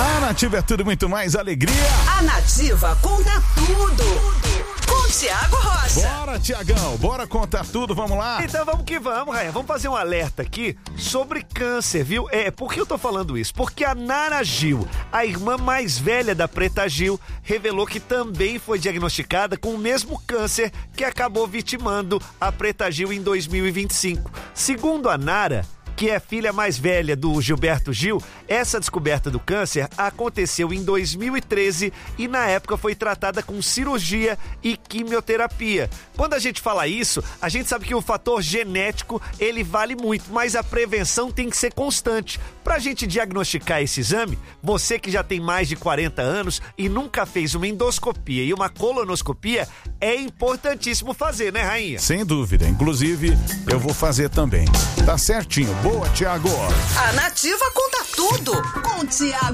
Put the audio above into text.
A Nativa é tudo muito mais alegria. A Nativa conta tudo. Com Tiago Rocha. Bora, Tiagão, bora contar tudo, vamos lá? Então vamos que vamos, Raia. Vamos fazer um alerta aqui sobre câncer, viu? Por que eu tô falando isso? Porque a Nara Gil, a irmã mais velha da Preta Gil, revelou que também foi diagnosticada com o mesmo câncer que acabou vitimando a Preta Gil em 2025. Segundo a Nara, que é filha mais velha do Gilberto Gil, essa descoberta do câncer aconteceu em 2013 e na época foi tratada com cirurgia e quimioterapia. Quando a gente fala isso, a gente sabe que o fator genético, ele vale muito, mas a prevenção tem que ser constante. Pra gente diagnosticar esse exame, você que já tem mais de 40 anos e nunca fez uma endoscopia e uma colonoscopia, é importantíssimo fazer, né, Rainha? Sem dúvida, inclusive eu vou fazer também. Tá certinho. Boa, Tiago. A Nativa conta tudo com Tiago